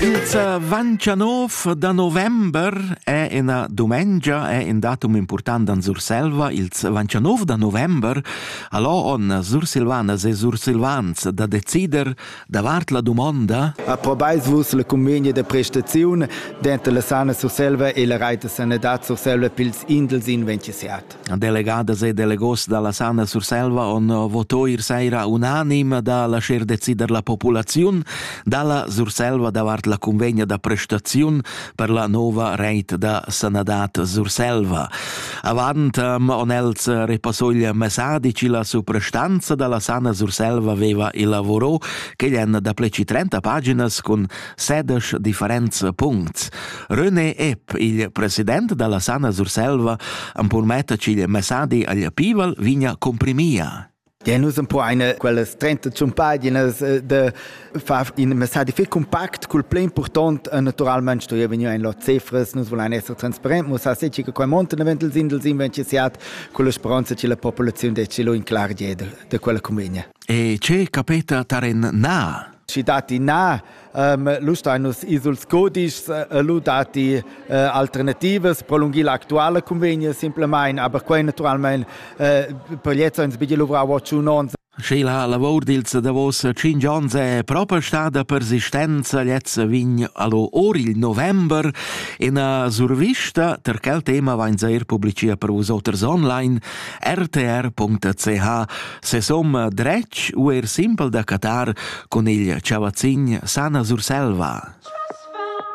Il 29 de november è una domenica, è un datum importante in Surselva. Il 29 de november, allora on sursilvanas e sursilvans da decider davart la domanda. Approbais-vos la convegna de prestazione dentro la sana Surselva e la Reita Sanità Surselva pils indels inventiasiat. Delegadas e delegos dalla sana Surselva on votò ir seira unanim da lasciar decider la popolazione dalla Surselva davart la convegna da prestazione per la nuova rete da Sanadat Surselva. Avant on els repassò il messadici la suprestanza dalla sana Surselva aveva il lavoro che gli hanno da pleci 30 pagine con 16 differenti punti. René Epp, il presidente della sana Surselva, permetterci il messadi agli pivel vigna comprimia. Ja, nus un po' quelles 30 pagines de far in messadi viel compact, cul plei important, naturalmente sto ja vegnu ein lot cifras, nus volein esser transparent, mus ha seci che quai monten eventels inventiasiat, con la speranza che la popolazione de lo in clar de quella convegna. E c'è capeta taren na? Ci dati na, lustainus isuls codis, lu dati alternatives, prolunghi l'attuale convegna simplement, aber quai naturalmente per jetzt uns bidi luvra watchu non. C'è la lavoro dils davos 5 anni è proprio stata persistenza liezza vign allo ori il november in a survista ter quel tema va in zair pubblicia per usoters online rtr.ch se som drech u simple da Qatar con il ciavazzin Sana Surselva.